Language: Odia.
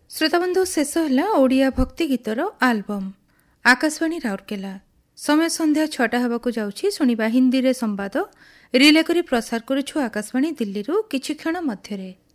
ଶ୍ରୋତାବନ୍ଧୁ, ଶେଷ ହେଲା ଓଡ଼ିଆ ଭକ୍ତି ଗୀତର ଆଲବମ୍। ଆକାଶବାଣୀ ରାଉରକେଲା। ସମୟ ସନ୍ଧ୍ୟା 6ଟା ହେବାକୁ ଯାଉଛି। ଶୁଣିବା ହିନ୍ଦୀରେ ସମ୍ବାଦ। ରିଲେ କରି ପ୍ରସାର କରୁଛୁ ଆକାଶବାଣୀ ଦିଲ୍ଲୀରୁ କିଛି କ୍ଷଣ ମଧ୍ୟରେ।